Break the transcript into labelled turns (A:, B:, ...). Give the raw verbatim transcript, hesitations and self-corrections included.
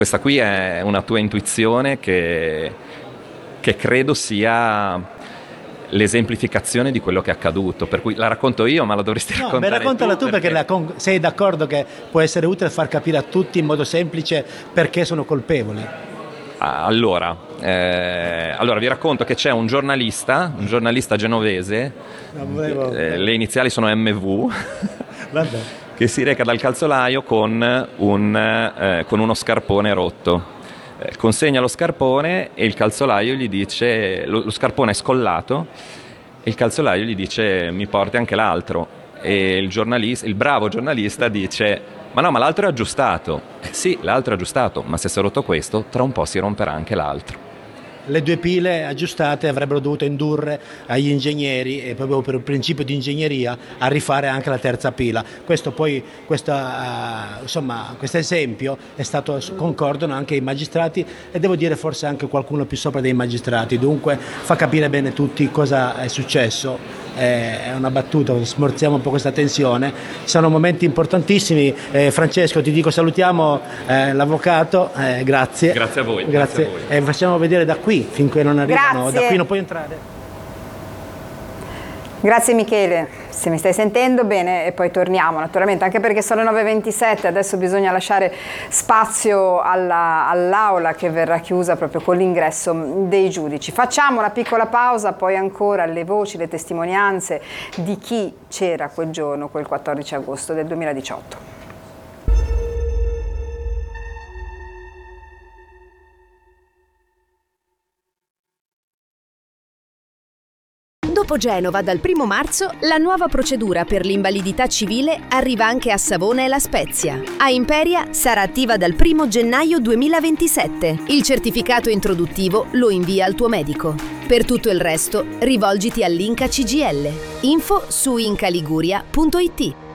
A: Questa qui è una tua intuizione che, che credo sia l'esemplificazione di quello che è accaduto, per cui la racconto io, ma la dovresti
B: no,
A: raccontare
B: tu. Raccontala tu perché,
A: perché
B: la, sei d'accordo che può essere utile far capire a tutti in modo semplice perché sono colpevoli.
A: Allora, eh, allora vi racconto che c'è un giornalista, un giornalista genovese,
B: volevo...
A: eh, le iniziali sono M V,
B: Vabbè.
A: che si reca dal calzolaio con, un, eh, con uno scarpone rotto. Eh, consegna lo scarpone e il calzolaio gli dice, lo, lo scarpone è scollato e il calzolaio gli dice mi porti anche l'altro, e il giornalista, il bravo giornalista dice ma no, ma l'altro è aggiustato. Eh sì, l'altro è aggiustato, ma se si è rotto questo, tra un po' si romperà anche l'altro.
B: Le due pile aggiustate avrebbero dovuto indurre agli ingegneri, e proprio per il principio di ingegneria, a rifare anche la terza pila. Questo poi, questa, uh, insomma, questo esempio è stato, concordano anche i magistrati, e devo dire forse anche qualcuno più sopra dei magistrati, dunque fa capire bene tutti cosa è successo. È una battuta, smorziamo un po' questa tensione, sono momenti importantissimi. eh, Francesco, ti dico salutiamo eh, l'avvocato, eh, grazie.
A: Grazie a voi.
B: Grazie.
A: Grazie a voi.
B: E facciamo vedere da qui finché non arrivano,
C: Grazie.
B: da qui non puoi entrare.
C: Grazie Michele, se mi stai sentendo bene, e poi torniamo naturalmente, anche perché sono le nove e ventisette, adesso bisogna lasciare spazio alla, all'aula che verrà chiusa proprio con l'ingresso dei giudici. Facciamo una piccola pausa, poi ancora le voci, le testimonianze di chi c'era quel giorno, quel quattordici agosto del duemiladiciotto.
D: Dopo Genova, dal primo marzo, la nuova procedura per l'invalidità civile arriva anche a Savona e La Spezia. A Imperia sarà attiva dal primo gennaio duemilaventisette. Il certificato introduttivo lo invia al tuo medico. Per tutto il resto, rivolgiti all'Inca C G I L. Info su incaliguria punto it.